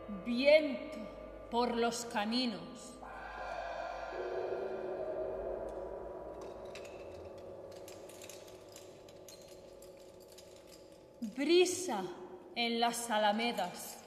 Viento por los caminos. Brisa en las alamedas.